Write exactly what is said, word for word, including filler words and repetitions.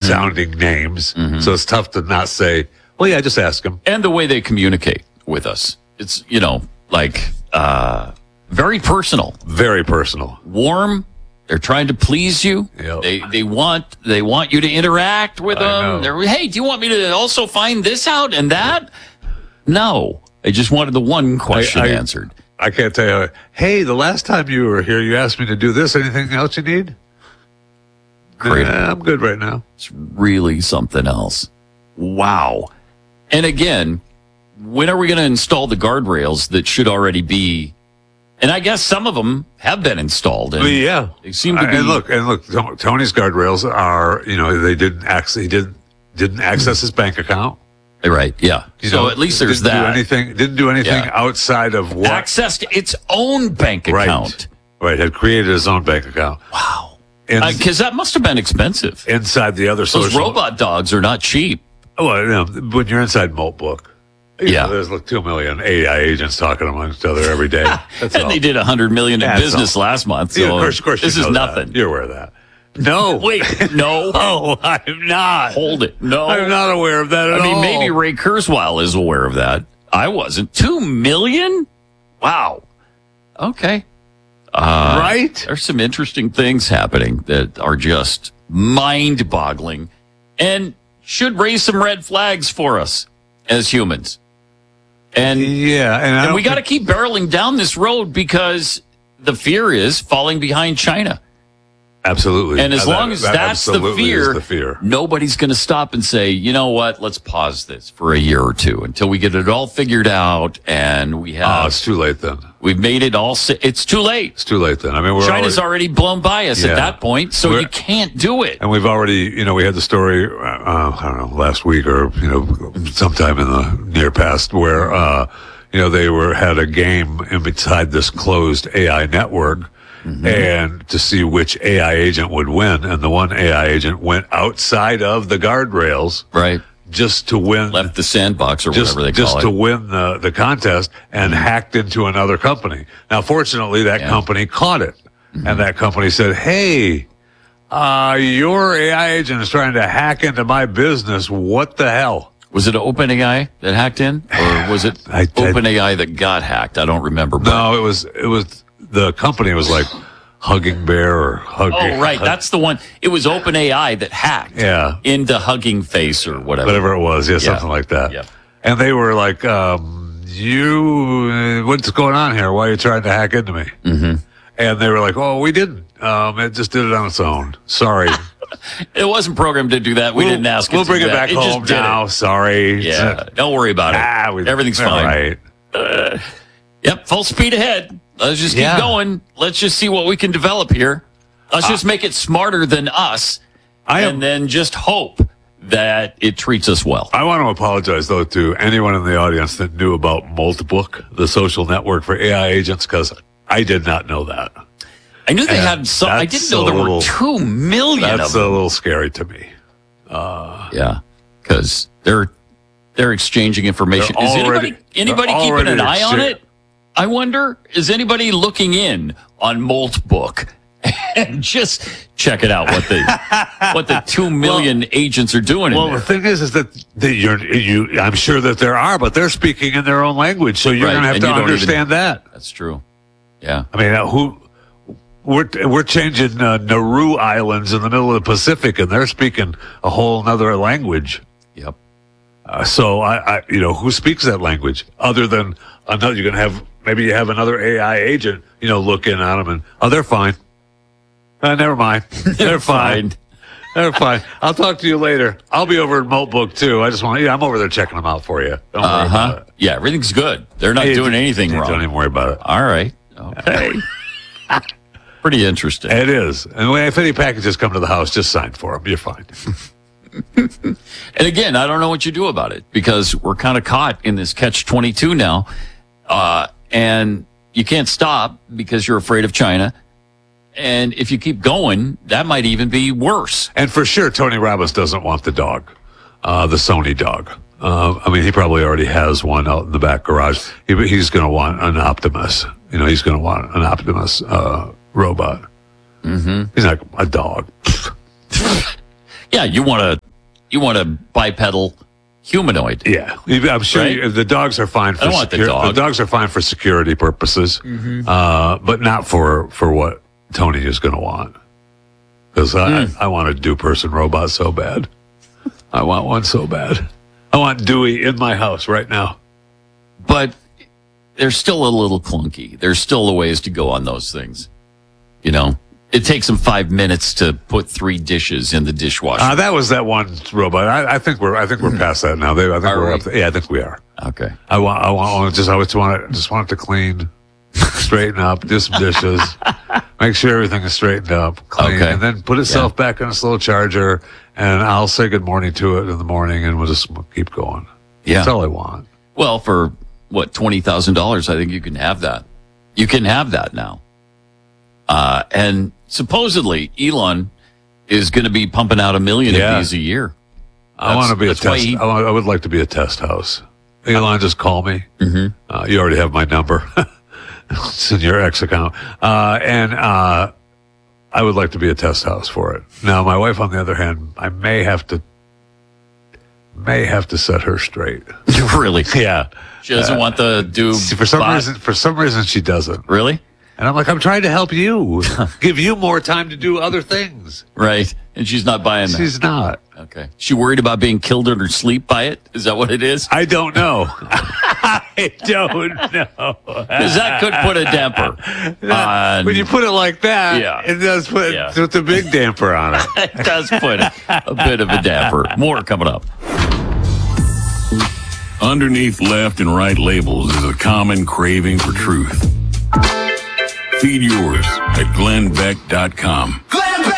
sounding names. Mm-hmm. So it's tough to not say, well, yeah, just ask them. And the way they communicate with us. It's, you know, like uh, very personal. Very personal. Warm. They're trying to please you. Yep. They they want they want you to interact with them. They're, hey, do you want me to also find this out and that? No. I just wanted the one question I, I, answered. I can't tell you. Hey, the last time you were here, you asked me to do this. Anything else you need? Great. Nah, I'm good right now. It's really something else. Wow. And again, when are we going to install the guardrails that should already be? And I guess some of them have been installed. And well, yeah, they seem to be. And look, and look, Tony's guardrails are, you know, they didn't access, he didn't didn't access his bank account. Right. Yeah. You so know, at least there's didn't that. Do anything, didn't do anything Yeah. outside of what Accessed its own bank account. Right. Right. Had created his own bank account. Wow. In, Because that must have been expensive. inside the other social. Those robot dogs are not cheap. Well, you know, when you're inside Maltbook, you Yeah. know, there's like two million A I agents talking amongst each other every day. That's and all. they did a hundred million in That's business all. last month. So Yeah, of course, of course this you is know that. nothing. You're aware of that. No. Wait, no. Oh, I'm not. Hold it. No. I'm not aware of that at I mean, all. maybe Ray Kurzweil is aware of that. I wasn't. Two million? Wow. Okay. Uh, right? There's some interesting things happening that are just mind-boggling and should raise some red flags for us as humans. And, Yeah, and, I and don't we got to think- keep barreling down this road because the fear is falling behind China. Absolutely. And as Uh, long that- as that that's the absolutely is fear, the fear. nobody's going to stop and say, you know what, let's pause this for a year or two until we get it all figured out and we Oh, have, it's too late then. we've made it all, si- it's too late. It's too late then. I mean, we're China's already, already blown by us Yeah. at that point, so We're- you can't do it. and we've already, you know, we had the story, uh, I don't know, last week or, you know, sometime in the near past where, uh, you know, they were, had a game inside this closed A I network. Mm-hmm. And to see which A I agent would win. And the one A I agent went outside of the guardrails Right. just to win. Left the sandbox or just, whatever they just call to it. win the, the contest and Mm-hmm. hacked into another company. Now, fortunately, that Yeah. company caught it. Mm-hmm. And that company said, hey, uh, your A I agent is trying to hack into my business. What the hell? Was it OpenAI that hacked in? Or was it I- I- OpenAI that got hacked? I don't remember. But, No, it was, it was, the company was like Hugging Bear or Hugging. oh, right. That's the one. It was OpenAI that hacked Yeah. into Hugging Face or whatever. Whatever it was. Yeah, something like that. Yeah. And they were like, um, you, uh, what's going on here? Why are you trying to hack into me? Mm-hmm. And they were like, oh, we didn't. Um, it just did it on its own. Sorry. It wasn't programmed to do that. We We'll- didn't ask it We'll to bring do it that. back It just home did it. now. Sorry. Yeah, don't worry about it. Ah, we, Everything's all fine. right. Yep, full speed ahead. Let's just keep Yeah. going. Let's just see what we can develop here. Let's just make it smarter than us, I am- and then just hope that it treats us well. I want to apologize, though, to anyone in the audience that knew about Multibook, the social network for A I agents, because I did not know that. I knew they And had some. I that's didn't know a there little- were two million That's of a them. little scary to me. Yeah, because they're they're exchanging information. They're Is already- anybody anybody they're keeping an already eye on excha- it? I wonder. Is anybody looking in on Moltbook and just check it out what the what the two million agents are doing Well, in the there? thing is, is that that you're, you, I'm sure that there are, but they're speaking in their own language, so you're Right, going to have and to you don't understand even- that. That's true. Yeah. I mean, uh, who we're we're changing uh, Nauru Islands in the middle of the Pacific, and they're speaking a whole other language. Yep. Uh, so I, I, you know, who speaks that language other than another? You're going to have maybe you have another A I agent, you know, look in on them and oh, they're fine. Uh, never mind, they're fine. They're fine. I'll talk to you later. I'll be over at Moltbook too. I just want, yeah, I'm over there checking them out for you. Don't worry Uh about huh. it. Yeah, everything's good. They're not Hey, doing d- anything d- wrong. Don't even worry about it. All right. Okay. Pretty interesting. It is. And when, if any packages come to the house, just sign for them. You're fine. And again, I don't know what you do about it because we're kind of caught in this catch twenty-two now. Uh, and you can't stop because you're afraid of China. And if you keep going, that might even be worse. And for sure, Tony Robbins doesn't want the dog, uh, the Sony dog. Uh, I mean, he probably already has one out in the back garage. He, he's going to want an Optimus. You know, he's going to want an Optimus uh, robot. Mm-hmm. He's not a dog. Yeah, you want a You want a bipedal humanoid. Yeah, I'm sure Right? you, the dogs are fine for I don't want the secu- dog. the dogs are fine for security purposes, uh, but not for for what Tony is going to want. Because I, Hmm. I want a do-person robot so bad. I want one so bad. I want Dewey in my house right now. But they're still a little clunky. There's still a ways to go on those things. You know, it takes them five minutes to put three dishes in the dishwasher. Uh, that was that one robot. I, I think we're I think we're past that now. They, I think Are we're we? up. To, yeah, I think we are. okay. I want. I want. I want- just. I just want it. Just want it to clean, straighten up, do some dishes, make sure everything is straightened up, clean, Okay. and then put itself back on a slow charger. And I'll say good morning to it in the morning, and we'll just keep going. Yeah. That's all I want. Well, for what, twenty thousand dollars, I think you can have that. You can have that now. Uh, and supposedly, Elon is going to be pumping out a million Yeah. of these a year. I want to be a that's why test. he- I, want, I would like to be a test house. Elon, just call me. Mm-hmm. Uh, you already have my number. It's in your X account. Uh, and uh, I would like to be a test house for it. Now, my wife, on the other hand, I may have to may have to set her straight. Really? Yeah. She doesn't want the do See, for some bot- reason, for some reason, she doesn't. Really? And I'm like, I'm trying to help you, give you more time to do other things. Right. And she's not buying that. She's not. Okay. She worried about being killed in her sleep by it? Is that what it is? I don't know. I don't know. Because that could put a damper on. When you put it like that, Yeah. it does put Yeah. it's a big damper on it. It does put a, a bit of a damper. More coming up. Underneath left and right labels is a common craving for truth. Feed yours at glenn beck dot com.